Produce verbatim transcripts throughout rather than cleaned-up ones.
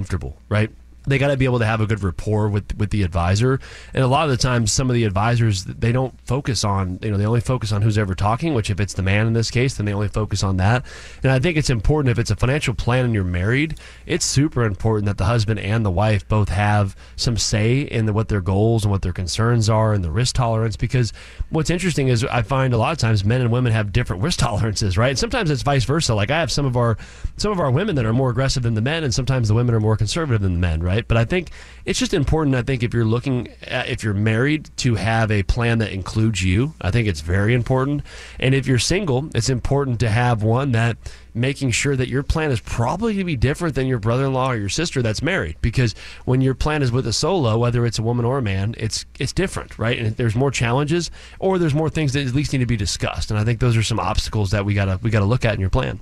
comfortable, right? They got to be able to have a good rapport with with the advisor. And a lot of the times, some of the advisors, they don't focus on, you know, they only focus on who's ever talking, which if it's the man in this case, then they only focus on that. And I think it's important, if it's a financial plan and you're married, it's super important that the husband and the wife both have some say in the, what their goals and what their concerns are and the risk tolerance. Because what's interesting is I find a lot of times men and women have different risk tolerances, right? And sometimes it's vice versa. Like I have some of our some of our women that are more aggressive than the men, and sometimes the women are more conservative than the men, right? But I think it's just important, I think, if you're looking at, if you're married, to have a plan that includes you. I think it's very important. And if you're single, it's important to have one that making sure that your plan is probably going to be different than your brother-in-law or your sister that's married. Because when your plan is with a solo, whether it's a woman or a man, it's it's different, right? And there's more challenges, or there's more things that at least need to be discussed. And I think those are some obstacles that we gotta we gotta look at in your plan.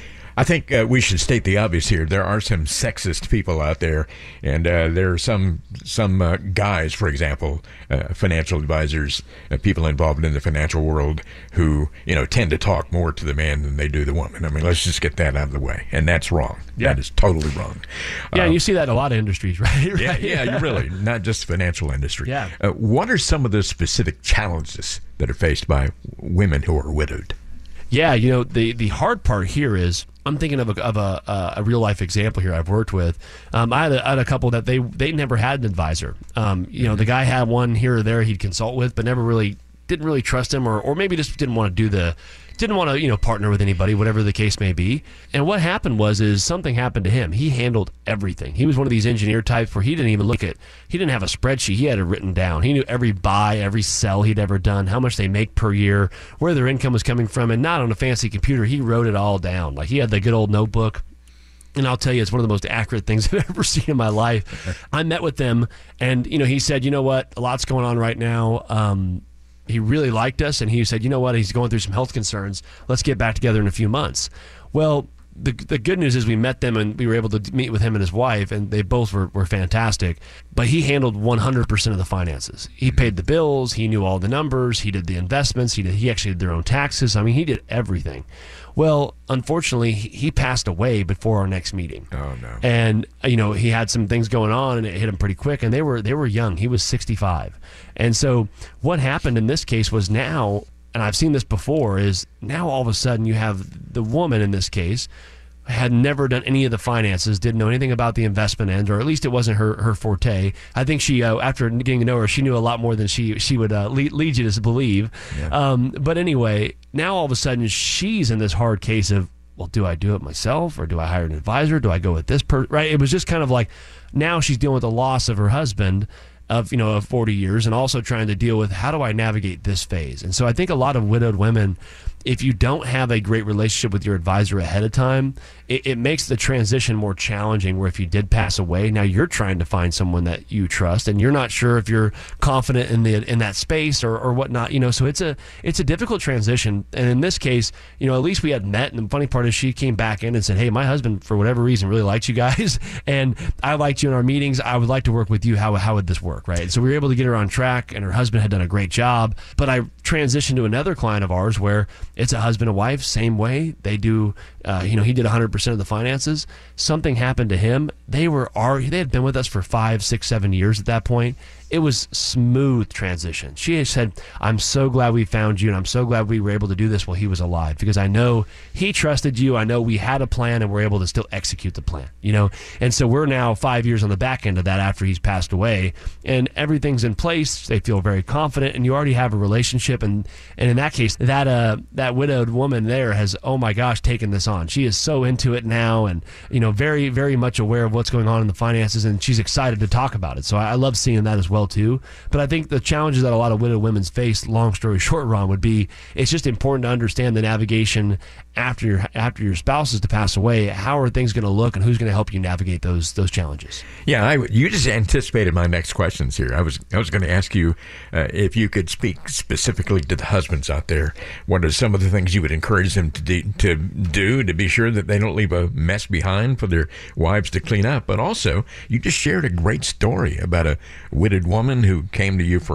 I think uh, we should state the obvious here. There are some sexist people out there, and uh, there are some some uh, guys, for example, uh, financial advisors, uh, people involved in the financial world who, you know, tend to talk more to the man than they do the woman. I mean, let's just get that out of the way, and that's wrong. Yeah. That is totally wrong. Yeah, uh, and you see that in a lot of industries, right? right? Yeah, yeah, you really, not just the financial industry. Yeah. Uh, what are some of the specific challenges that are faced by women who are widowed? Yeah, you know, the the hard part here is, I'm thinking of a of a, uh, a real life example here I've worked with. Um, I, had a, I had a couple that they they never had an advisor. Um, you know, the guy had one here or there he'd consult with, but never really didn't really trust him, or or maybe just didn't want to do the didn't want to you know partner with anybody, whatever the case may be. And what happened was is something happened to him. He handled everything. He was one of these engineer types where he didn't even look at. He didn't have a spreadsheet. He had it written down. He knew every buy, every sell he'd ever done, how much they make per year, where their income was coming from, and not on a fancy computer. He wrote it all down. Like he had the good old notebook. And I'll tell you, it's one of the most accurate things I've ever seen in my life. I met with them, and you know, he said, you know what, a lot's going on right now. Um, he really liked us, and he said, you know what, he's going through some health concerns. Let's get back together in a few months. Well, the the good news is we met them, and we were able to meet with him and his wife, and they both were, were fantastic. But he handled one hundred percent of the finances. He paid the bills. He knew all the numbers. He did the investments. He did, he actually did their own taxes. I mean, he did everything. Well, unfortunately, he passed away before our next meeting. Oh no! And you know, he had some things going on, and it hit him pretty quick. And they were they were young. He was sixty-five. And so what happened in this case was now, and I've seen this before, is now all of a sudden you have the woman in this case had never done any of the finances, didn't know anything about the investment end, or at least it wasn't her, her forte. I think she, uh, after getting to know her, she knew a lot more than she she would uh, lead, lead you to believe. Yeah. Um, but anyway, now all of a sudden she's in this hard case of, well, do I do it myself, or do I hire an advisor? Do I go with this person? Right? It was just kind of like, now she's dealing with the loss of her husband of, you know, of forty years, and also trying to deal with, how do I navigate this phase? And so I think a lot of widowed women, if you don't have a great relationship with your advisor ahead of time, it, it makes the transition more challenging, where if you did pass away, now you're trying to find someone that you trust, and you're not sure if you're confident in the in that space or, or whatnot, you know. So it's a it's a difficult transition. And in this case, you know, at least we had met, and the funny part is she came back in and said, hey, my husband, for whatever reason, really liked you guys, and I liked you in our meetings. I would like to work with you. How, how would this work, right? And so we were able to get her on track, and her husband had done a great job. But I transitioned to another client of ours where it's a husband and wife, same way. They do, uh, you know, he did one hundred percent of the finances. Something happened to him. They were already, they had been with us for five, six, seven years at that point. It was smooth transition. She said, I'm so glad we found you, and I'm so glad we were able to do this while he was alive, because I know he trusted you. I know we had a plan, and we're able to still execute the plan, you know? And so we're now five years on the back end of that after he's passed away, and everything's in place. They feel very confident, and you already have a relationship. And, and in that case, that, uh, that widowed woman there has, oh my gosh, taken this on. She is so into it now, and, you know, very, very much aware of what's going on in the finances, and she's excited to talk about it. So I, I love seeing that as well too. But I think the challenges that a lot of widowed women face, long story short, Ron, would be, it's just important to understand the navigation after your after your spouse is to pass away. How are things going to look, and who's going to help you navigate those those challenges? Yeah, I, you just anticipated my next questions here. I was I was going to ask you uh, if you could speak specifically to the husbands out there. What are some of the things you would encourage them to do, to do to be sure that they don't leave a mess behind for their wives to clean up? But also, you just shared a great story about a widowed woman who came to you for help.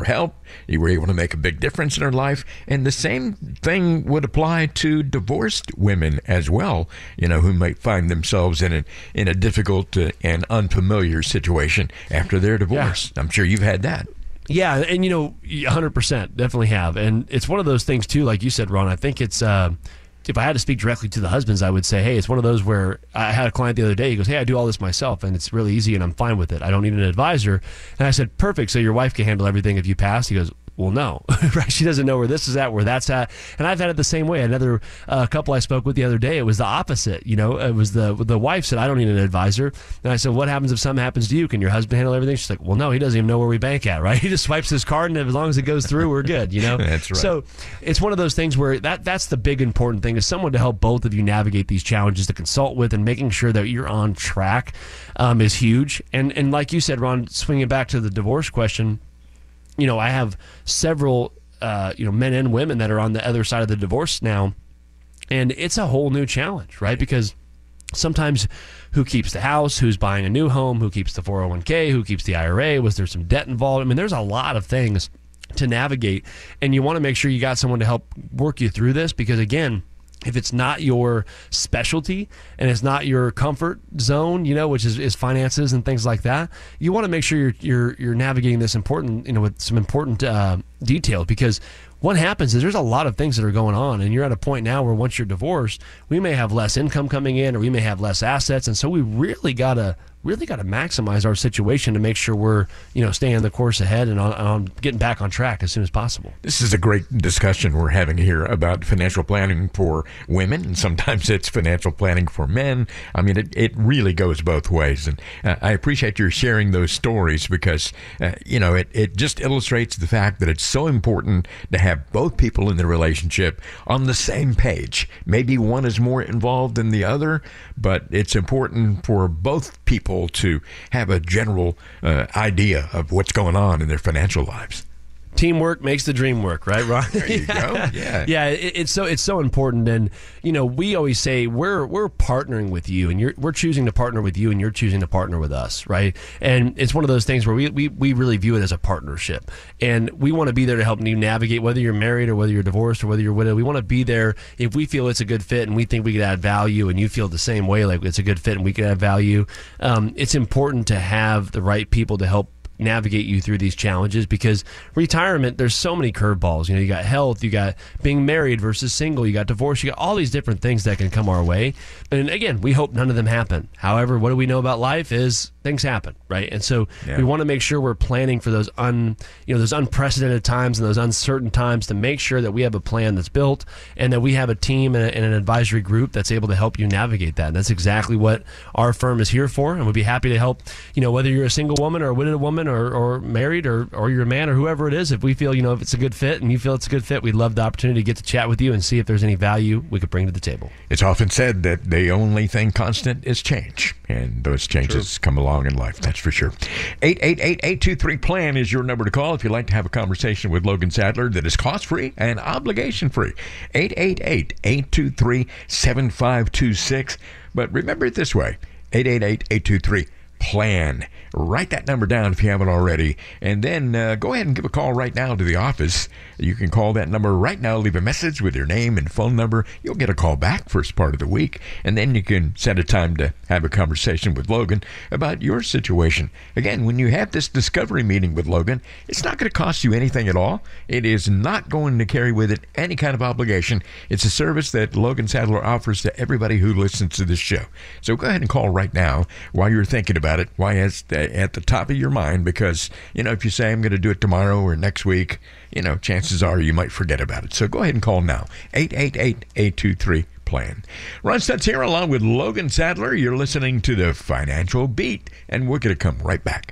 You were able to make a big difference in her life. And the same thing would apply to divorced women as well, you know, who might find themselves in a, in a difficult uh, and unfamiliar situation after their divorce. Yeah. I'm sure you've had that. Yeah, and you know, one hundred percent definitely have. And it's one of those things too, like you said, Ron, I think it's, uh, if I had to speak directly to the husbands, I would say, hey, it's one of those where I had a client the other day, he goes, hey, I do all this myself and it's really easy and I'm fine with it. I don't need an advisor. And I said, perfect, so your wife can handle everything if you pass? He goes, well, no, right? She doesn't know where this is at, where that's at. And I've had it the same way. Another uh, couple I spoke with the other day, it was the opposite. You know, it was the the wife said, I don't need an advisor. And I said, what happens if something happens to you? Can your husband handle everything? She's like, well, no, he doesn't even know where we bank at, right? He just swipes his card, and as long as it goes through, we're good, you know? That's right. So it's one of those things where that that's the big important thing, is someone to help both of you navigate these challenges, to consult with, and making sure that you're on track um, is huge. And, and like you said, Ron, swinging back to the divorce question, you know, I have several Uh, you know, men and women that are on the other side of the divorce now, and it's a whole new challenge, right? Because sometimes who keeps the house, who's buying a new home, who keeps the four oh one k, who keeps the I R A, was there some debt involved? I mean, there's a lot of things to navigate, and you want to make sure you got someone to help work you through this, because again, if it's not your specialty and it's not your comfort zone, you know, which is, is finances and things like that, you want to make sure you're you're you're navigating this important, you know, with some important uh, details, because what happens is there's a lot of things that are going on, and you're at a point now where once you're divorced, we may have less income coming in, or we may have less assets, and so we really gotta really got to maximize our situation to make sure we're, you know, staying the course ahead and on, on getting back on track as soon as possible. This is a great discussion we're having here about financial planning for women, and sometimes it's financial planning for men. I mean, it, it really goes both ways, and uh, I appreciate your sharing those stories, because, uh, you know, it, it just illustrates the fact that it's so important to have both people in the relationship on the same page. Maybe one is more involved than the other, but it's important for both people to have a general uh, idea of what's going on in their financial lives. Teamwork makes the dream work, right, Ron? There you go. Yeah, yeah. It, it's so it's so important, and you know, we always say we're we're partnering with you, and you're we're choosing to partner with you, and you're choosing to partner with us, right? And it's one of those things where we we, we really view it as a partnership, and we want to be there to help you navigate, whether you're married or whether you're divorced or whether you're widowed. We want to be there if we feel it's a good fit and we think we could add value, and you feel the same way, like it's a good fit and we can add value. Um, it's important to have the right people to help navigate you through these challenges, because retirement, there's so many curveballs. You know, you got health, you got being married versus single, you got divorce, you got all these different things that can come our way. And again, we hope none of them happen. However, what do we know about life is things happen, right? And so yeah. we want to make sure we're planning for those un, you know, those unprecedented times and those uncertain times, to make sure that we have a plan that's built and that we have a team and, a, and an advisory group that's able to help you navigate that. And that's exactly what our firm is here for, and we'd be happy to help, you know, whether you're a single woman or a widowed woman or, or married or, or you're a man or whoever it is. If we feel, you know, if it's a good fit and you feel it's a good fit, we'd love the opportunity to get to chat with you and see if there's any value we could bring to the table. It's often said that the only thing constant is change, and those changes True. come along in life, that's for sure. eight eight eight, eight two three, P L A N is your number to call if you'd like to have a conversation with Logan Sadler that is cost-free and obligation-free. eight eight eight, eight two three, seven five two six. But remember it this way, eight eight eight, eight two three, P L A N. Write that number down if you haven't already, and then uh, go ahead and give a call right now to the office. You can call that number right now, leave a message with your name and phone number. You'll get a call back first part of the week, and then you can set a time to have a conversation with Logan about your situation. Again, when you have this discovery meeting with Logan, it's not going to cost you anything at all. It is not going to carry with it any kind of obligation. It's a service that Logan Sadler offers to everybody who listens to this show. So go ahead and call right now while you're thinking about it, while it's at the top of your mind, because, you know, if you say I'm going to do it tomorrow or next week, you know, chances are you might forget about it. So go ahead and call now, eight eight eight, eight two three, P L A N. Ron Stutz here along with Logan Sadler. You're listening to the Financial Beat, and we're going to come right back.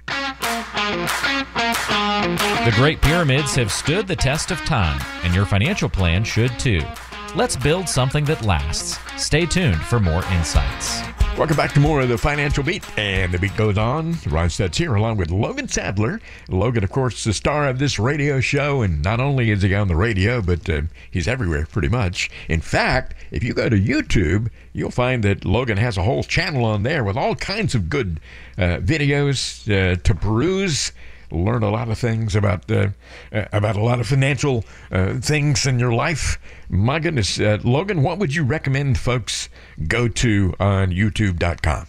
The Great Pyramids have stood the test of time, and your financial plan should too. Let's build something that lasts. Stay tuned for more insights. Welcome back to more of the Financial Beat, and the beat goes on. Ron Stutz here along with Logan Sadler. Logan, of course, the star of this radio show, and not only is he on the radio, but uh, he's everywhere pretty much. In fact, if you go to YouTube, you'll find that Logan has a whole channel on there with all kinds of good uh, videos uh, to peruse. learn a lot of things about uh, uh, about a lot of financial uh, things in your life. My goodness, uh, Logan, what would you recommend folks go to on YouTube dot com?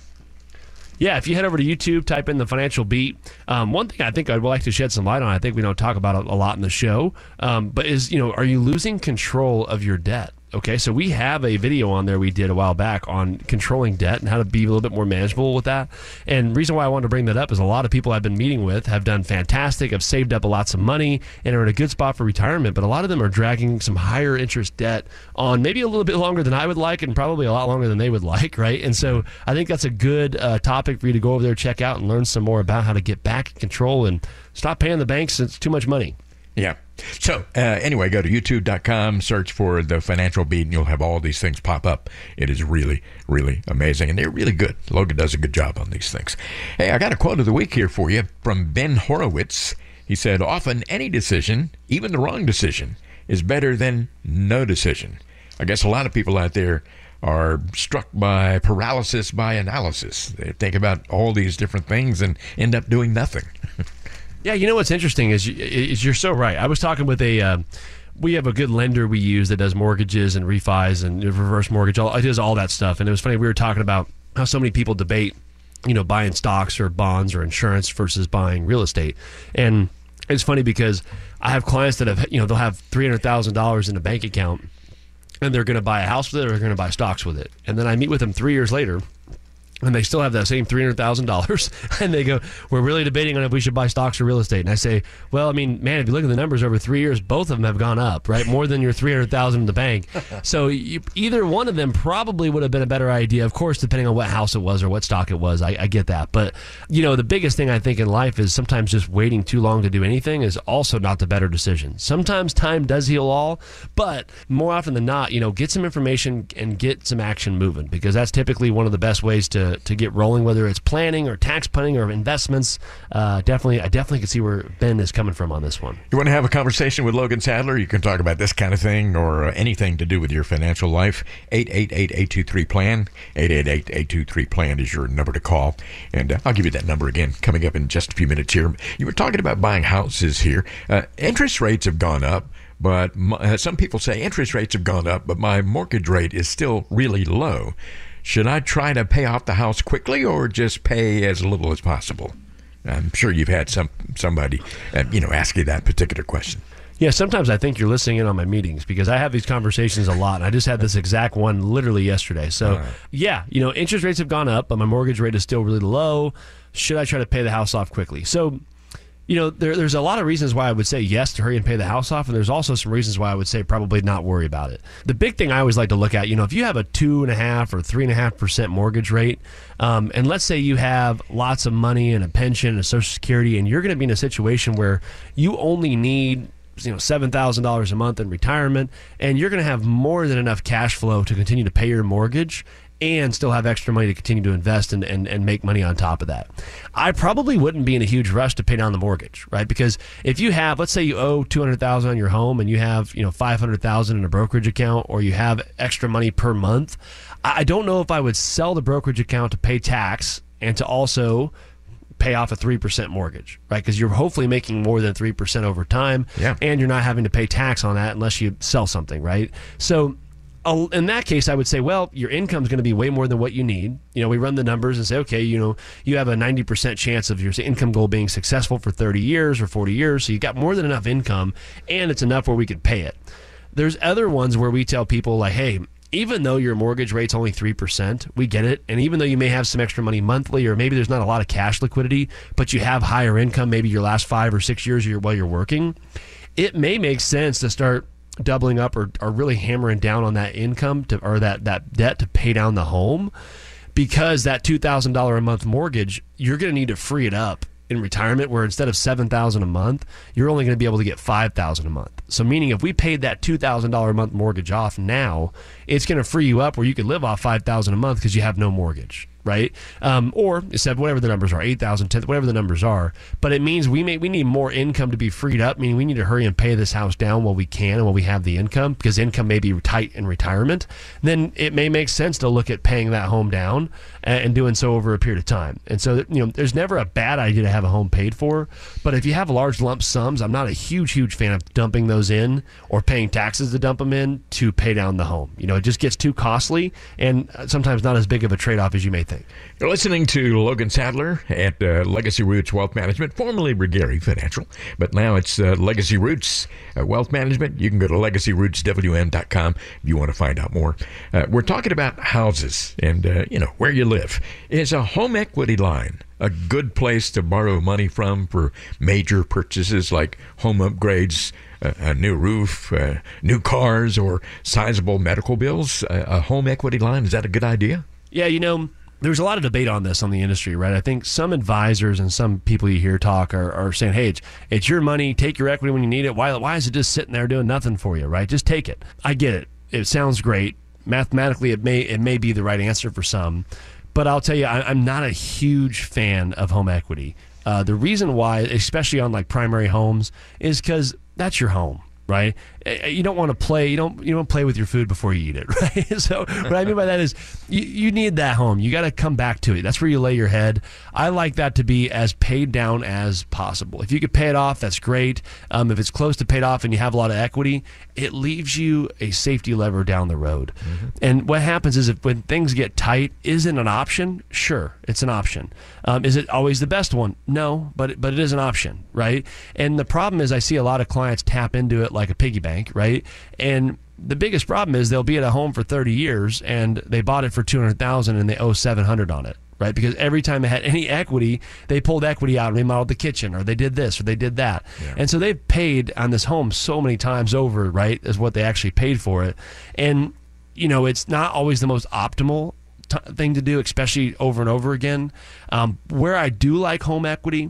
Yeah, if you head over to YouTube, type in the Financial Beat. Um, one thing I think I'd like to shed some light on, I think we don't talk about it a lot in the show, um, but is, you know, are you losing control of your debt? Okay, so we have a video on there we did a while back on controlling debt and how to be a little bit more manageable with that. And the reason why I wanted to bring that up is a lot of people I've been meeting with have done fantastic, have saved up lots of money, and are in a good spot for retirement, but a lot of them are dragging some higher interest debt on maybe a little bit longer than I would like and probably a lot longer than they would like, right? And so I think that's a good uh, topic for you to go over there, check out, and learn some more about how to get back in control and stop paying the banks. It's too much money. Yeah. So uh, anyway, go to YouTube dot com, search for the Financial Beat, and you'll have all these things pop up. It is really, really amazing, and they're really good. Logan does a good job on these things. Hey, I got a quote of the week here for you from Ben Horowitz. He said, often any decision, even the wrong decision, is better than no decision. I guess a lot of people out there are struck by paralysis by analysis. They think about all these different things and end up doing nothing. Yeah, you know what's interesting is, you, is you're so right. I was talking with a, uh, we have a good lender we use that does mortgages and refis and reverse mortgage. All, it does all that stuff. And it was funny, we were talking about how so many people debate, you know, buying stocks or bonds or insurance versus buying real estate. And it's funny because I have clients that have, you know, they'll have three hundred thousand dollars in a bank account and they're going to buy a house with it or they're going to buy stocks with it. And then I meet with them three years later and they still have that same three hundred thousand dollars, and they go, we're really debating on if we should buy stocks or real estate. And I say, well, I mean, man, if you look at the numbers over three years, both of them have gone up, right? More than your three hundred thousand dollars in the bank. So you, either one of them probably would have been a better idea, of course, depending on what house it was or what stock it was. I, I get that. But, you know, the biggest thing I think in life is sometimes just waiting too long to do anything is also not the better decision. Sometimes time does heal all, but more often than not, you know, get some information and get some action moving, because that's typically one of the best ways to to get rolling, whether it's planning or tax planning or investments. Uh, definitely, I definitely can see where Ben is coming from on this one. You want to have a conversation with Logan Sadler? You can talk about this kind of thing or uh, anything to do with your financial life. eight eight eight, eight two three, P L A N. eight eight eight, eight two three, P L A N is your number to call. And uh, I'll give you that number again coming up in just a few minutes here. You were talking about buying houses here. Uh, interest rates have gone up. But my, uh, some people say interest rates have gone up, but my mortgage rate is still really low. Should I try to pay off the house quickly or just pay as little as possible? I'm sure you've had some somebody, uh, you know, ask you that particular question. Yeah, sometimes I think you're listening in on my meetings because I have these conversations a lot. And I just had this exact one literally yesterday. So, right. yeah, you know, interest rates have gone up, but my mortgage rate is still really low. Should I try to pay the house off quickly? So, you know, there, there's a lot of reasons why I would say yes to hurry and pay the house off, and there's also some reasons why I would say probably not worry about it. The big thing I always like to look at, you know, if you have a two and a half or three and a half percent mortgage rate, um, and let's say you have lots of money and a pension and a Social Security, and you're going to be in a situation where you only need, you know, seven thousand dollars a month in retirement, and you're going to have more than enough cash flow to continue to pay your mortgage and still have extra money to continue to invest and, and, and make money on top of that. I probably wouldn't be in a huge rush to pay down the mortgage, right? Because if you have, let's say you owe two hundred thousand dollars on your home and you have, you know, five hundred thousand dollars in a brokerage account, or you have extra money per month, I don't know if I would sell the brokerage account to pay tax and to also pay off a three percent mortgage, right? Because you're hopefully making more than three percent over time, yeah. and you're not having to pay tax on that unless you sell something, right? So in that case, I would say, well, your income is going to be way more than what you need. You know, we run the numbers and say, okay, you know, you have a ninety percent chance of your income goal being successful for thirty years or forty years. So you got more than enough income, and it's enough where we could pay it. There's other ones where we tell people like, hey, even though your mortgage rate's only three percent, we get it. And even though you may have some extra money monthly, or maybe there's not a lot of cash liquidity, but you have higher income, maybe your last five or six years while you're working, it may make sense to start doubling up or, or really hammering down on that income to, or that, that debt to pay down the home, because that two thousand dollars a month mortgage, you're going to need to free it up in retirement, where instead of seven thousand dollars a month, you're only going to be able to get five thousand dollars a month. So meaning if we paid that two thousand dollars a month mortgage off now, it's going to free you up where you could live off five thousand dollars a month because you have no mortgage. right? Um, or said whatever the numbers are, eight thousand, ten, whatever the numbers are. But it means we may we need more income to be freed up, meaning we need to hurry and pay this house down while we can and while we have the income, because income may be tight in retirement. Then it may make sense to look at paying that home down and, and doing so over a period of time. And so, you know, there's never a bad idea to have a home paid for. But if you have large lump sums, I'm not a huge, huge fan of dumping those in or paying taxes to dump them in to pay down the home. You know, it just gets too costly and sometimes not as big of a trade-off as you may think. You're listening to Logan Sadler at uh, Legacy Roots Wealth Management, formerly Brigari Financial, but now it's uh, Legacy Roots uh, Wealth Management. You can go to legacy roots w m dot com if you want to find out more. Uh, we're talking about houses and, uh, you know, where you live. Is a home equity line a good place to borrow money from for major purchases like home upgrades, uh, a new roof, uh, new cars, or sizable medical bills? Uh, a home equity line, is that a good idea? Yeah, you know, there's a lot of debate on this on the industry, right? I think some advisors and some people you hear talk are, are saying, hey, it's, it's your money. Take your equity when you need it. Why, why is it just sitting there doing nothing for you, right? Just take it. I get it. It sounds great. Mathematically, it may it may be the right answer for some. But I'll tell you, I, I'm not a huge fan of home equity. Uh, the reason why, especially on like primary homes, is because that's your home, right? You don't want to play. You don't. You don't play with your food before you eat it, right? So what I mean by that is, you, you need that home. You got to come back to it. That's where you lay your head. I like that to be as paid down as possible. If you could pay it off, that's great. Um, if it's close to paid off and you have a lot of equity, it leaves you a safety lever down the road. Mm-hmm. And what happens is, if when things get tight, is it an option? Sure, it's an option. Um, is it always the best one? No, but but it is an option, right? And the problem is, I see a lot of clients tap into it like a piggy bank. Right? And the biggest problem is they'll be at a home for thirty years and they bought it for two hundred thousand dollars and they owe seven hundred dollars on it, right? Because every time they had any equity, they pulled equity out and remodeled the kitchen, or they did this or they did that. Yeah. And so they've paid on this home so many times over, right, as what they actually paid for it. And, you know, it's not always the most optimal t- thing to do, especially over and over again. Um, where I do like home equity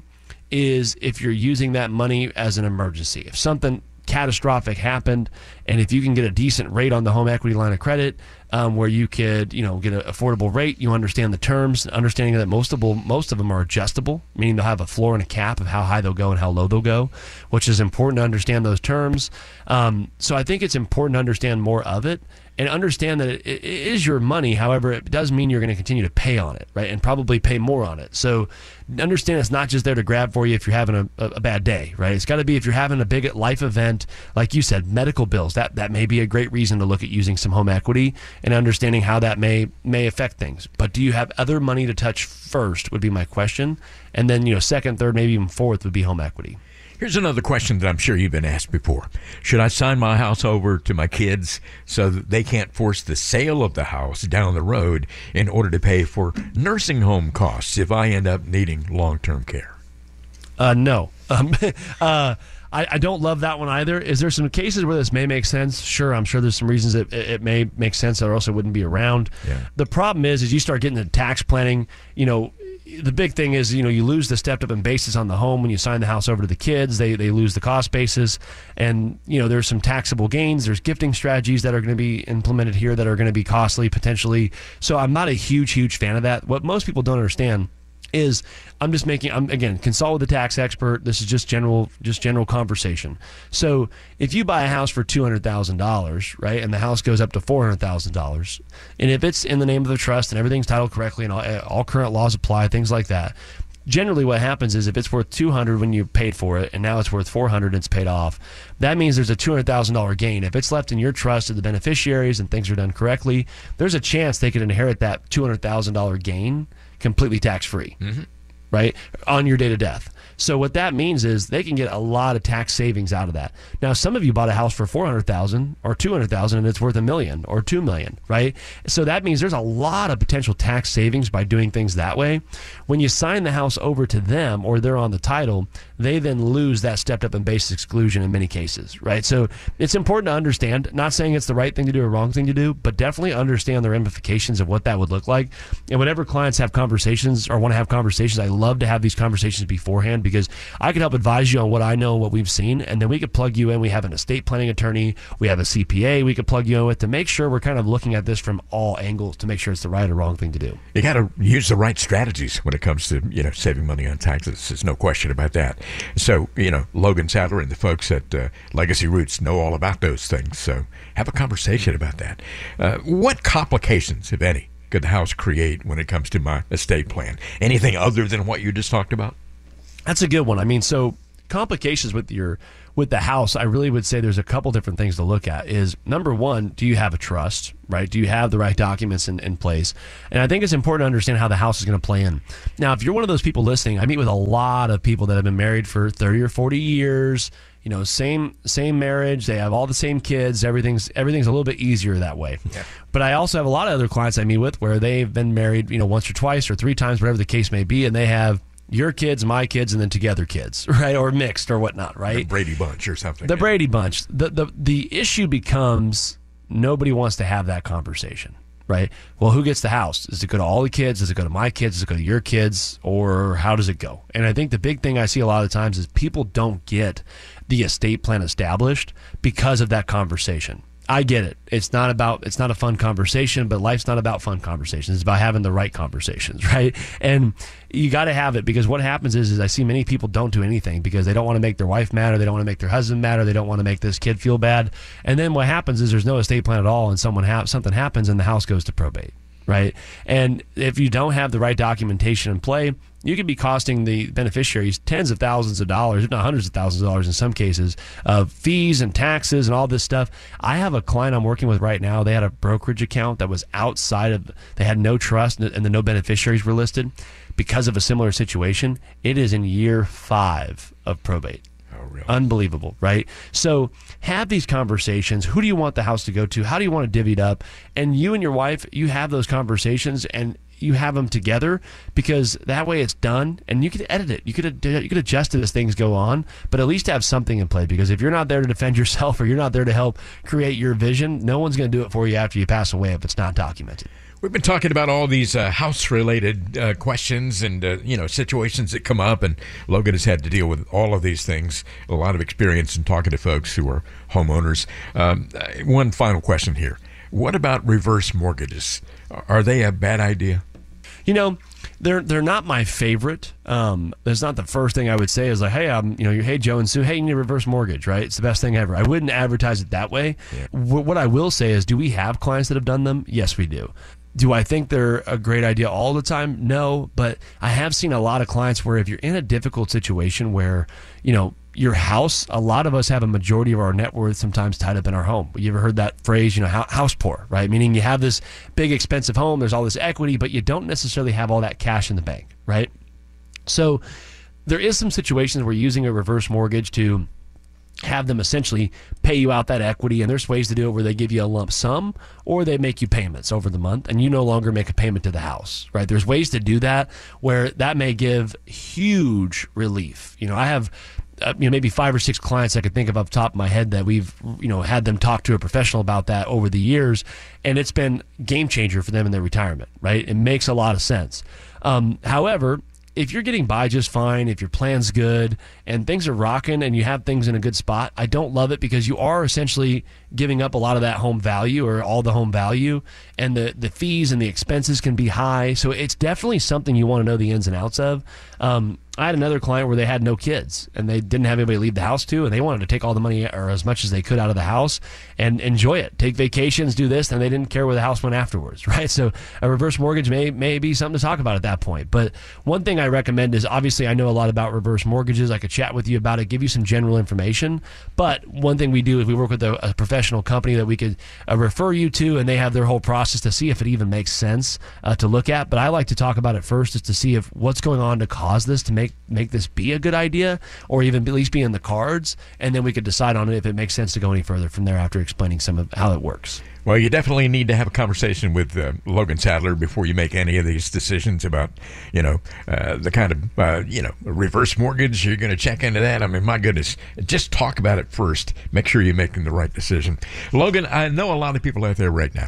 is if you're using that money as an emergency. If something catastrophic happened, and if you can get a decent rate on the home equity line of credit, um, where you could, you know, get an affordable rate, you understand the terms, understanding that most of them, most of them are adjustable, meaning they'll have a floor and a cap of how high they'll go and how low they'll go, which is important to understand those terms. Um, so I think it's important to understand more of it and understand that it, it is your money. However, it does mean you're going to continue to pay on it, right, and probably pay more on it. So understand it's not just there to grab for you if you're having a, a bad day, right? It's got to be if you're having a big life event, like you said, medical bills. That that may be a great reason to look at using some home equity and understanding how that may may affect things. But do you have other money to touch first would be my question. And then, you know, second, third, maybe even fourth would be home equity. Here's another question that I'm sure you've been asked before. Should I sign my house over to my kids so that they can't force the sale of the house down the road in order to pay for nursing home costs if I end up needing long-term care? Uh, no. Um, uh, I, I don't love that one either. Is there some cases where this may make sense? Sure, I'm sure there's some reasons it, it may make sense, or else it wouldn't be around. Yeah. The problem is, is you start getting into tax planning, you know, the big thing is, you know, you lose the stepped up in basis on the home when you sign the house over to the kids. They they lose the cost basis, and you know there's some taxable gains. There's gifting strategies that are going to be implemented here that are going to be costly potentially. So I'm not a huge huge fan of that. What most people don't understand is I'm just making, I'm again, consult with a tax expert. This is just general, just general conversation. So if you buy a house for two hundred thousand dollars, right, and the house goes up to four hundred thousand dollars, and if it's in the name of the trust and everything's titled correctly and all, all current laws apply, things like that, generally what happens is if it's worth two hundred dollars when you paid for it and now it's worth four hundred dollars and it's paid off, that means there's a two hundred thousand dollars gain. If it's left in your trust to the beneficiaries and things are done correctly, there's a chance they could inherit that two hundred thousand dollars gain completely tax-free, mm-hmm. right, on your date of death. So what that means is they can get a lot of tax savings out of that. Now, some of you bought a house for four hundred thousand dollars or two hundred thousand dollars and it's worth a million or two million dollars, right? So that means there's a lot of potential tax savings by doing things that way. When you sign the house over to them or they're on the title, they then lose that stepped up and basis exclusion in many cases, right? So it's important to understand, not saying it's the right thing to do or wrong thing to do, but definitely understand the ramifications of what that would look like. And whenever clients have conversations or want to have conversations, I love love to have these conversations beforehand because I can help advise you on what I know and what we've seen, and then we could plug you in. We have an estate planning attorney. We have a C P A we could plug you in with to make sure we're kind of looking at this from all angles to make sure it's the right or wrong thing to do. You got to use the right strategies when it comes to, you know, saving money on taxes. There's no question about that. So, you know, Logan Sadler and the folks at uh, Legacy Roots know all about those things. So have a conversation about that. Uh, what complications, if any, could the house create when it comes to my estate plan? Anything other than what you just talked about? That's a good one. I mean, so complications with your with the house, I really would say there's a couple different things to look at. Is number one, do you have a trust, right? Do you have the right documents in, in place? And I think it's important to understand how the house is going to play in. Now, if you're one of those people listening, I meet with a lot of people that have been married for thirty or forty years. You know, same same marriage. They have all the same kids. Everything's everything's a little bit easier that way. Yeah. But I also have a lot of other clients I meet with where they've been married, you know, once or twice or three times, whatever the case may be, and they have your kids, my kids, and then together kids, right? Or mixed or whatnot, right? The Brady Bunch or something. The yeah. Brady Bunch. The, the the issue becomes nobody wants to have that conversation, right? Well, who gets the house? Does it go to all the kids? Does it go to my kids? Does it go to your kids? Or how does it go? And I think the big thing I see a lot of times is people don't get the estate plan established because of that conversation. I get it. It's not about, it's not a fun conversation, but life's not about fun conversations. It's about having the right conversations, right? And you got to have it because what happens is, is I see many people don't do anything because they don't want to make their wife mad or they don't want to make their husband mad or they don't want to make this kid feel bad. And then what happens is there's no estate plan at all and someone ha- something happens and the house goes to probate, right? And if you don't have the right documentation in play, you could be costing the beneficiaries tens of thousands of dollars, if not hundreds of thousands of dollars in some cases, of fees and taxes and all this stuff. I have a client I'm working with right now. They had a brokerage account that was outside of, they had no trust and the no beneficiaries were listed because of a similar situation. It is in year five of probate. Oh, really? Unbelievable, right? So have these conversations. Who do you want the house to go to? How do you want it divvied up? And you and your wife, you have those conversations and you have them together because that way it's done and you can edit it. You could you could adjust it as things go on, but at least have something in play because if you're not there to defend yourself or you're not there to help create your vision, no one's going to do it for you after you pass away if it's not documented. We've been talking about all these uh, house-related uh, questions and uh, you know situations that come up, and Logan has had to deal with all of these things. A lot of experience in talking to folks who are homeowners. Um, one final question here: what about reverse mortgages? Are they a bad idea? You know, they're they're not my favorite. Um, it's not the first thing I would say is like, hey, I'm you know, hey Joe and Sue, hey, you need a reverse mortgage, right? It's the best thing ever. I wouldn't advertise it that way. Yeah. W- what I will say is, do we have clients that have done them? Yes, we do. Do I think they're a great idea all the time? No, but I have seen a lot of clients where if you're in a difficult situation where, you know, your house, a lot of us have a majority of our net worth sometimes tied up in our home. You ever heard that phrase, you know, house poor, right? Meaning you have this big expensive home, there's all this equity, but you don't necessarily have all that cash in the bank, right? So there is some situations where using a reverse mortgage to have them essentially pay you out that equity, and there's ways to do it where they give you a lump sum or they make you payments over the month and you no longer make a payment to the house, right? There's ways to do that where that may give huge relief. You know, I have uh, you know maybe five or six clients I could think of off the top of my head that we've you know had them talk to a professional about that over the years, and it's been game changer for them in their retirement, right? It makes a lot of sense. Um, however, if you're getting by just fine, if your plan's good and things are rocking and you have things in a good spot, I don't love it because you are essentially giving up a lot of that home value or all the home value, and the, the fees and the expenses can be high. So it's definitely something you want to know the ins and outs of. Um, I had another client where they had no kids and they didn't have anybody to leave the house to, and they wanted to take all the money or as much as they could out of the house and enjoy it, take vacations, do this, and they didn't care where the house went afterwards, right? So a reverse mortgage may, may be something to talk about at that point. But one thing I recommend is, obviously I know a lot about reverse mortgages. I could chat with you about it, give you some general information. But one thing we do is we work with a, a professional company that we could uh, refer you to, and they have their whole process to see if it even makes sense uh, to look at. But I like to talk about it first just to see if what's going on to cause this to make make this be a good idea, or even at least be in the cards, and then we could decide on it if it makes sense to go any further from there after explaining some of how it works. Well, you definitely need to have a conversation with uh, Logan Sadler before you make any of these decisions about, you know, uh, the kind of, uh, you know, reverse mortgage. You're going to check into that. I mean, my goodness, just talk about it first. Make sure you're making the right decision. Logan, I know a lot of people out there right now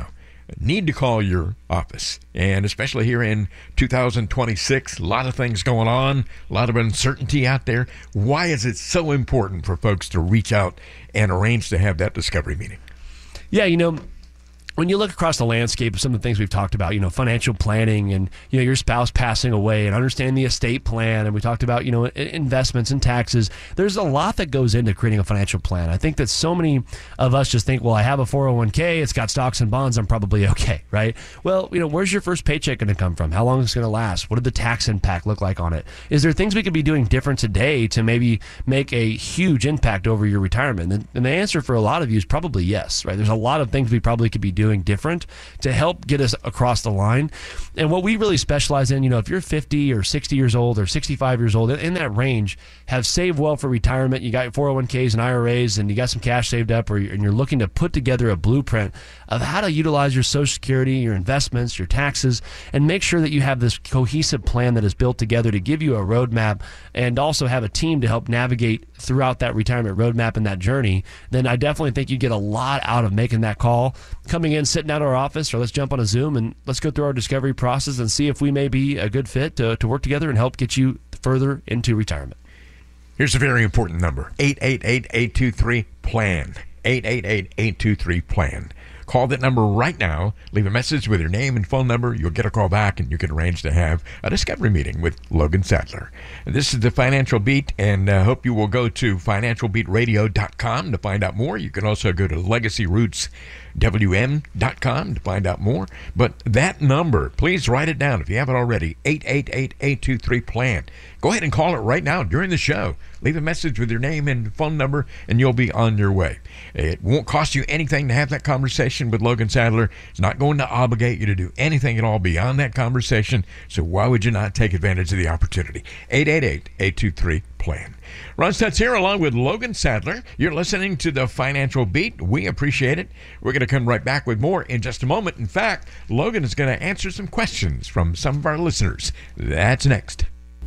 need to call your office. And especially here in two thousand twenty-six, a lot of things going on, a lot of uncertainty out there. Why is it so important for folks to reach out and arrange to have that discovery meeting? Yeah, you know, when you look across the landscape of some of the things we've talked about, you know, financial planning and, you know, your spouse passing away and understanding the estate plan, and we talked about, you know, investments and taxes, there's a lot that goes into creating a financial plan. I think that so many of us just think, well, I have a four oh one k, it's got stocks and bonds, I'm probably okay, right? Well, you know, where's your first paycheck going to come from? How long is it going to last? What did the tax impact look like on it? Is there things we could be doing different today to maybe make a huge impact over your retirement? And, and the answer for a lot of you is probably yes, right? There's a lot of things we probably could be doing different to help get us across the line. And what we really specialize in, you know, if you're fifty or sixty years old or sixty-five years old, in that range, have saved well for retirement, you got your four oh one k's and I R As, and you got some cash saved up, or you're, and you're looking to put together a blueprint of how to utilize your Social Security, your investments, your taxes, and make sure that you have this cohesive plan that is built together to give you a roadmap, and also have a team to help navigate throughout that retirement roadmap and that journey, then I definitely think you get a lot out of making that call, coming in, sitting out of our office, or let's jump on a Zoom and let's go through our discovery process and see if we may be a good fit to, to work together and help get you further into retirement. Here's a very important number, eight eight eight, eight two three, PLAN, eight eight eight, eight two three, PLAN. Call that number right now. Leave a message with your name and phone number. You'll get a call back, and you can arrange to have a discovery meeting with Logan Sadler. And this is the Financial Beat, and I uh, hope you will go to financial beat radio dot com to find out more. You can also go to legacy roots w m dot com to find out more. But that number, please write it down if you haven't already, eight eight eight, eight two three, PLAN. Go ahead and call it right now during the show. Leave a message with your name and phone number, and you'll be on your way. It won't cost you anything to have that conversation with Logan Sadler. It's not going to obligate you to do anything at all beyond that conversation, so why would you not take advantage of the opportunity? eight eight eight, eight two three, PLAN. Ron Stutz here along with Logan Sadler. You're listening to the Financial Beat. We appreciate it. We're going to come right back with more in just a moment. In fact, Logan is going to answer some questions from some of our listeners. That's next.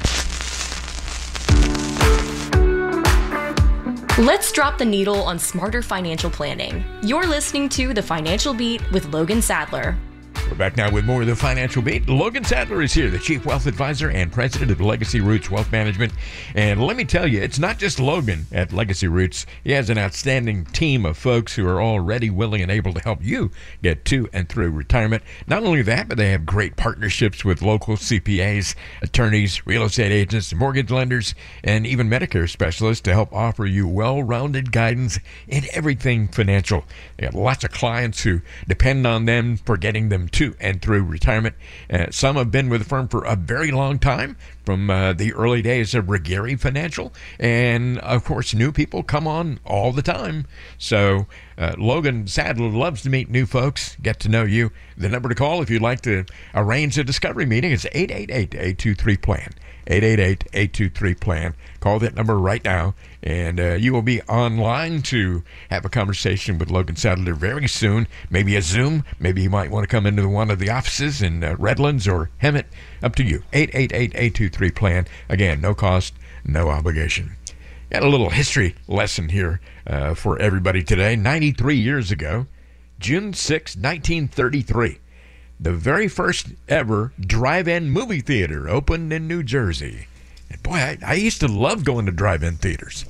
Let's drop the needle on smarter financial planning. You're listening to The Financial Beat with Logan Sadler. We're back now with more of the Financial Beat. Logan Sadler is here, the Chief Wealth Advisor and President of Legacy Roots Wealth Management. And let me tell you, it's not just Logan at Legacy Roots. He has an outstanding team of folks who are all ready, willing, and able to help you get to and through retirement. Not only that, but they have great partnerships with local C P As, attorneys, real estate agents, mortgage lenders, and even Medicare specialists to help offer you well-rounded guidance in everything financial. They have lots of clients who depend on them for getting them to and through retirement. Uh, some have been with the firm for a very long time, from uh, the early days of Regari Financial, and of course new people come on all the time. So uh, Logan Sadler loves to meet new folks, get to know you. The number to call if you'd like to arrange a discovery meeting is eight eight eight, eight two three, PLAN. eight eight eight, eight two three, PLAN. Call that number right now, and uh, you will be online to have a conversation with Logan Sadler very soon. Maybe a Zoom. Maybe you might want to come into one of the offices in uh, Redlands or Hemet. Up to you. eight eight eight, eight two three, PLAN. Again, no cost, no obligation. Got a little history lesson here uh, for everybody today. ninety-three years ago, June sixth, nineteen thirty-three, the very first ever drive-in movie theater opened in New Jersey. And boy, I, I used to love going to drive-in theaters.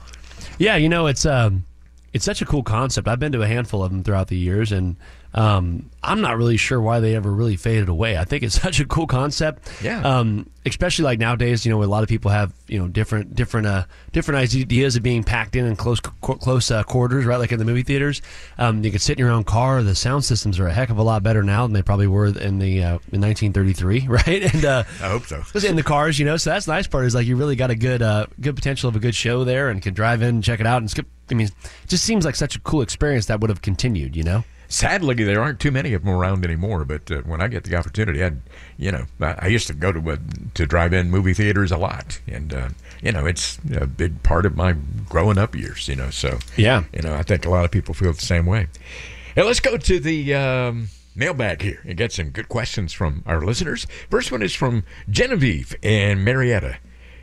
Yeah, you know, it's um, it's such a cool concept. I've been to a handful of them throughout the years, and um, I'm not really sure why they ever really faded away. I think it's such a cool concept. Yeah. Um, especially like nowadays, you know, a lot of people have, you know, different different uh, different ideas of being packed in in close qu- close uh, quarters, right? Like in the movie theaters, um, you can sit in your own car. The sound systems are a heck of a lot better now than they probably were in the uh, in nineteen thirty-three, right? And uh, I hope so. in the cars, you know. So that's the nice part is like you really got a good uh, good potential of a good show there, and can drive in, check it out, and skip. I mean, it just seems like such a cool experience that would have continued, you know. Sadly, there aren't too many of them around anymore. But uh, when I get the opportunity, I, you know, I, I used to go to uh, to drive-in movie theaters a lot, and uh, you know, it's a big part of my growing up years. You know, so yeah, you know, I think a lot of people feel the same way. Hey, let's go to the um, mailbag here and get some good questions from our listeners. First one is from Genevieve in Marietta,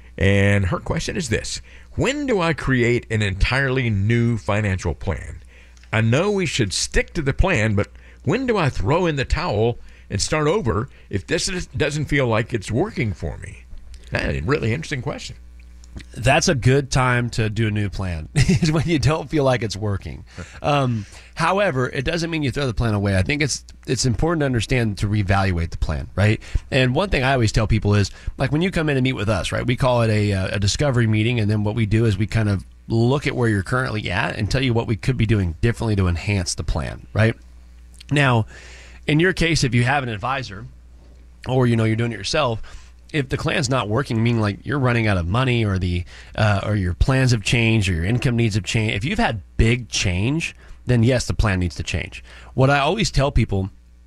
and her question is this: when do I create an entirely new financial plan? I know we should stick to the plan, but When do I throw in the towel and start over if this is, doesn't feel like it's working for me? That's a really interesting question. That's a good time to do a new plan, is when you don't feel like it's working. Um, however, it doesn't mean you throw the plan away. I think it's it's important to understand to reevaluate the plan, right? And one thing I always tell people is, like when you come in and meet with us, right, we call it a, a discovery meeting, and then what we do is we kind of look at where you're currently at and tell you what we could be doing differently to enhance the plan, right? Now, in your case, if you have an advisor or, you know, you're doing it yourself, if the plan's not working, meaning like you're running out of money, or the uh, or your plans have changed, or your income needs have changed, if you've had big change, then yes, the plan needs to change. What I always tell people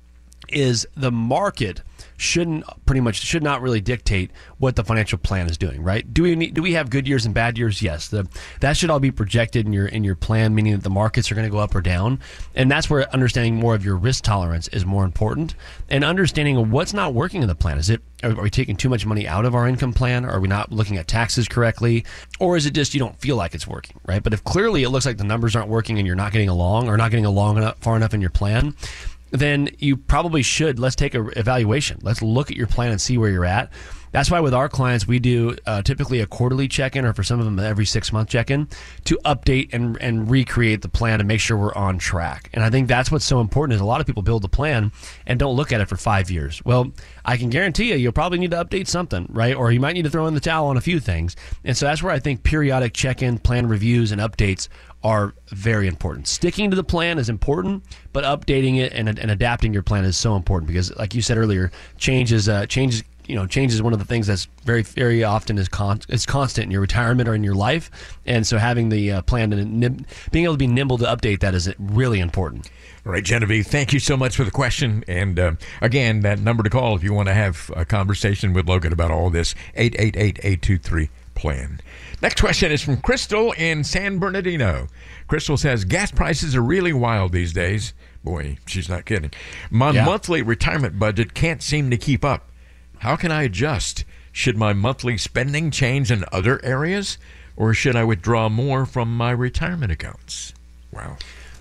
is the market shouldn't pretty much should not really dictate what the financial plan is doing, right? Do we need, do we have good years and bad years? Yes. The, that should all be projected in your in your plan, meaning that the markets are going to go up or down. And that's where understanding more of your risk tolerance is more important, and understanding what's not working in the plan. Is it are we taking too much money out of our income plan? Are we not looking at taxes correctly? Or is it just you don't feel like it's working, right? But if clearly it looks like the numbers aren't working and you're not getting along, or not getting along enough, far enough in your plan, then you probably should, let's take an evaluation. Let's look at your plan and see where you're at. That's why with our clients, we do uh, typically a quarterly check-in, or for some of them, every six-month check-in, to update and, and recreate the plan to make sure we're on track. And I think that's what's so important, is a lot of people build a plan and don't look at it for five years. Well, I can guarantee you, you'll probably need to update something, right? Or you might need to throw in the towel on a few things. And so that's where I think periodic check-in, plan reviews, and updates are very important. Sticking to the plan is important, but updating it and, and adapting your plan is so important, because, like you said earlier, change is uh, change is you know, change is one of the things that's very, very often is con- is constant in your retirement or in your life. And so having the uh, plan and nib- being able to be nimble to update that is really important. All right, Genevieve, thank you so much for the question. And uh, again, that number to call if you want to have a conversation with Logan about all this, eight eight eight, eight two three, plan. Next question is from Crystal in San Bernardino. Crystal says, gas prices are really wild these days. Boy, she's not kidding. My Yeah. monthly retirement budget can't seem to keep up. How can I adjust? Should my monthly spending change in other areas, or should I withdraw more from my retirement accounts? Wow.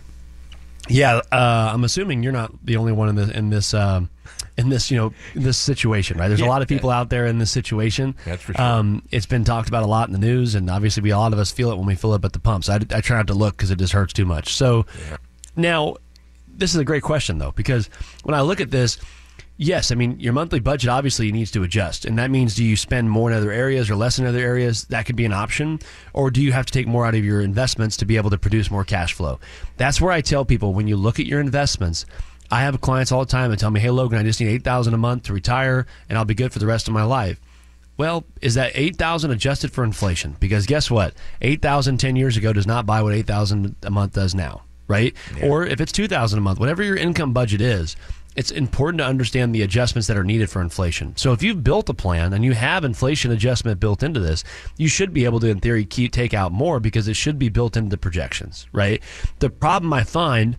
Yeah, uh, I'm assuming you're not the only one in this in this um, in this you know in this situation, right? There's Yeah. a lot of people out there in this situation. That's for sure. Um, it's been talked about a lot in the news, and obviously, we a lot of us feel it when we fill up at the pumps. I, I try not to look because it just hurts too much. So Yeah. now, this is a great question though, because when I look at this. Yes, I mean, your monthly budget obviously needs to adjust. And that means, do you spend more in other areas or less in other areas? That could be an option. Or do you have to take more out of your investments to be able to produce more cash flow? That's where I tell people, when you look at your investments, I have clients all the time that tell me, hey, Logan, I just need eight thousand dollars a month to retire and I'll be good for the rest of my life. Well, is that eight thousand dollars adjusted for inflation? Because guess what? eight thousand dollars ten years ago does not buy what eight thousand dollars a month does now, right? Yeah. Or if it's two thousand dollars a month, whatever your income budget is, it's important to understand the adjustments that are needed for inflation. So if you've built a plan and you have inflation adjustment built into this, you should be able to, in theory, keep, take out more, because it should be built into the projections, right? The problem I find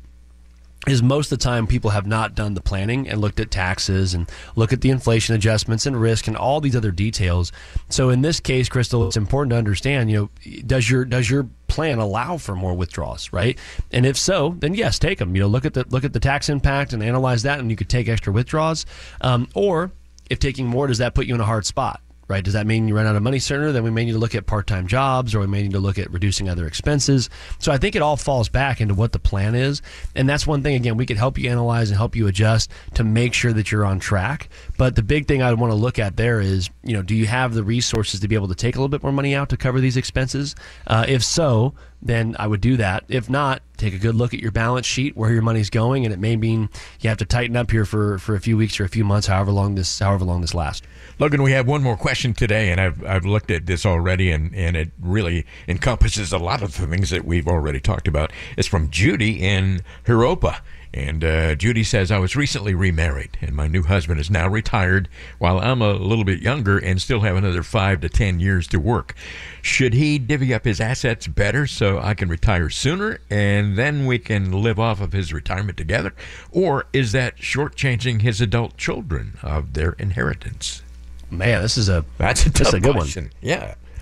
is most of the time people have not done the planning and looked at taxes and look at the inflation adjustments and risk and all these other details. So in this case, Crystal, it's important to understand, you know, does your does your plan allow for more withdrawals, right? And if so, then yes, take them. You know, look at the look at the tax impact and analyze that, and you could take extra withdrawals. Um, or if taking more, does that put you in a hard spot? Right? Does that mean you run out of money sooner? Then we may need to look at part-time jobs, or we may need to look at reducing other expenses. So I think it all falls back into what the plan is. And that's one thing, again, we could help you analyze and help you adjust to make sure that you're on track. But the big thing I want to look at there is, you know, do you have the resources to be able to take a little bit more money out to cover these expenses? Uh, if so, then I would do that. If not, take a good look at your balance sheet, where your money's going, and it may mean you have to tighten up here for, for a few weeks or a few months, however long this however long this lasts. Logan, we have one more question today, and I've I've looked at this already, and, and it really encompasses a lot of the things that we've already talked about. It's from Judy in Europa. And uh, Judy says, I was recently remarried, and my new husband is now retired, while I'm a little bit younger and still have another five to ten years to work. Should he divvy up his assets better so I can retire sooner, and then we can live off of his retirement together? Or is that shortchanging his adult children of their inheritance? Man, this is a That's a tough That's a good question. one. Yeah.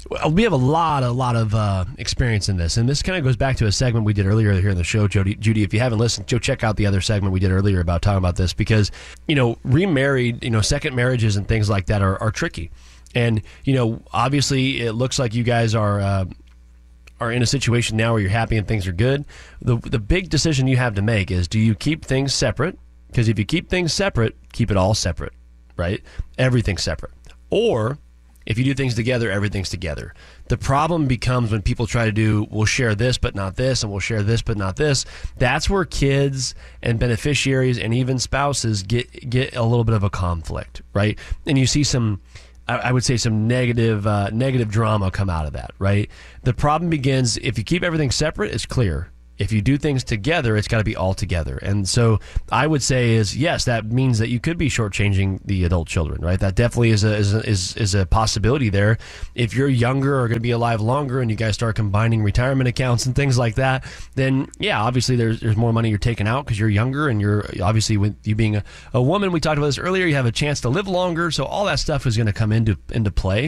Well, we have a lot, a lot of uh, experience in this, and this kind of goes back to a segment we did earlier here in the show, Jody. Judy, if you haven't listened, go check out the other segment we did earlier about talking about this, because, you know, remarried, you know, second marriages and things like that are, are tricky, and, you know, obviously it looks like you guys are uh, are in a situation now where you're happy and things are good. The the big decision you have to make is, do you keep things separate? Because if you keep things separate, keep it all separate, right? Everything's separate, or if you do things together, everything's together. The problem becomes when people try to do, we'll share this but not this, and we'll share this but not this. That's where kids and beneficiaries and even spouses get get a little bit of a conflict, right? And you see some, I would say, some negative uh, negative drama come out of that, right? The problem begins if you keep everything separate, it's clear. If you do things together, it's got to be all together. And so I would say is, yes, that means that you could be shortchanging the adult children, right? That definitely is a, is a, is, is a possibility there. If you're younger or going to be alive longer and you guys start combining retirement accounts and things like that, then, yeah, obviously there's there's more money you're taking out because you're younger, and you're obviously, with you being a, a woman, we talked about this earlier, you have a chance to live longer. So all that stuff is going to come into into play.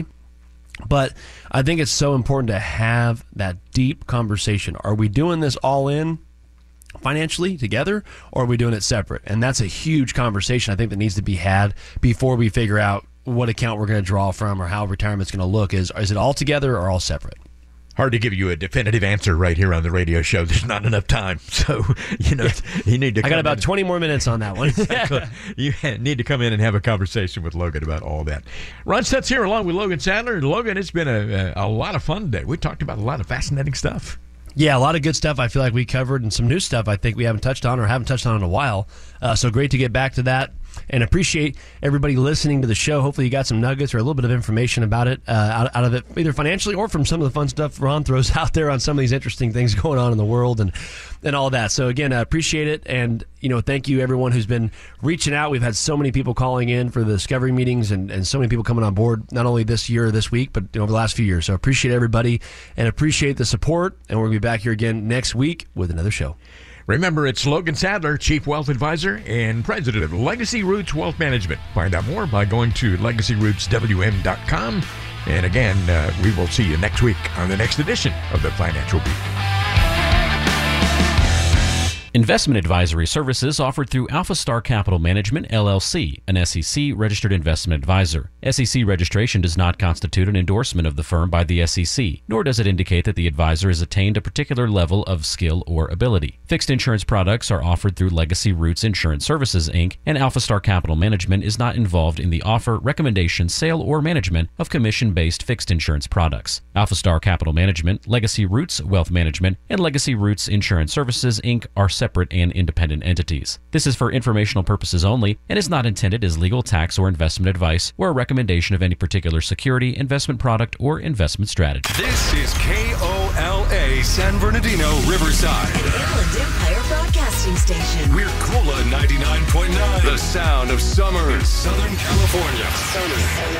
But I think it's so important to have that deep conversation. Are we doing this all in financially together, or are we doing it separate? And that's a huge conversation I think that needs to be had before we figure out what account we're going to draw from or how retirement's going to look. Is, is it all together or all separate? Hard to give you a definitive answer right here on the radio show. There's not enough time. So, you know, you need to I come got about in. twenty more minutes on that one. Exactly. You need to come in and have a conversation with Logan about all that. Ron Stutz here along with Logan Sadler. Logan, it's been a, a, a lot of fun today. We talked about a lot of fascinating stuff. Yeah, a lot of good stuff I feel like we covered, and some new stuff I think we haven't touched on or haven't touched on in a while. Uh, so great to get back to that, and appreciate everybody listening to the show. Hopefully you got some nuggets or a little bit of information about it, uh, out, out of it, either financially or from some of the fun stuff Ron throws out there on some of these interesting things going on in the world and and all that. So again, I appreciate it, and you know, thank you everyone who's been reaching out. We've had so many people calling in for the discovery meetings, and, and so many people coming on board, not only this year or this week, but you know, over the last few years. So appreciate everybody and appreciate the support, and we're going to be back here again next week with another show. Remember, it's Logan Sadler, Chief Wealth Advisor and President of Legacy Roots Wealth Management. Find out more by going to legacy roots w m dot com. And again, uh, we will see you next week on the next edition of the Financial Beat. Investment advisory services offered through Alpha Star Capital Management, L L C, an S E C-registered investment advisor. S E C registration does not constitute an endorsement of the firm by the S E C, nor does it indicate that the advisor has attained a particular level of skill or ability. Fixed insurance products are offered through Legacy Roots Insurance Services, Incorporated, and Alpha Star Capital Management is not involved in the offer, recommendation, sale, or management of commission-based fixed insurance products. Alpha Star Capital Management, Legacy Roots Wealth Management, and Legacy Roots Insurance Services, Incorporated are separate and independent entities. This is for informational purposes only and is not intended as legal, tax, or investment advice or a recommendation of any particular security, investment product, or investment strategy. This is K O L A San Bernardino, Riverside. The Inland Empire Broadcasting Station. We're Cola ninety-nine point nine. The sound of summer in Southern California.